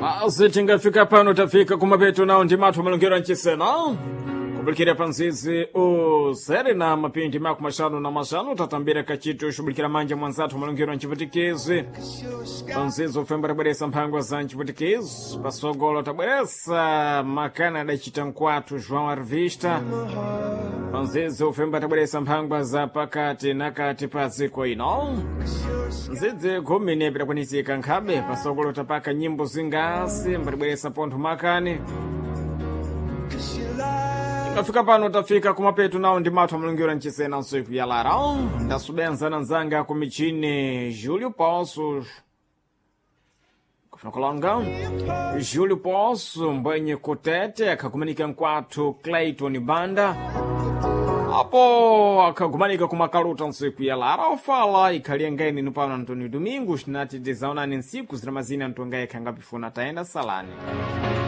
Basi tingafika pano tafika kumapeto nao ndimatu malongero nchisena kubulikira panzizi usere na mapindi maku mashanu tatambira kachitu shubulikira manja mwanzatu malongero nchiputikizi panzizi ufemba tabweresa mphangwa za nchiputikizi pasogolo tabweresa makana dachita nkwatu João Arvista panzizi ufemba tabweresa mphangwa za pakati nakati paziko ino nzidzi gomene bidakwanisika nkhabe pasogolo tapaka nyimbo zingasi mbadibweresa pontho makani tafika pano tafika kumapeto nao ndimatu amalongero nchisena nsoiku ya lara ndasubenzana nzanga kumichini Júlio Poços kufuna kulonga Júlio Poços mbwenye kutete akakumanika nkwatu Clayton Banda apo akagumanika kumakaluta nsiku ya lara ofala ikaliengeni nupano Antônio Domingos nati dizaonani nsiku ziramazina ntongaye kangapifuna taenda salani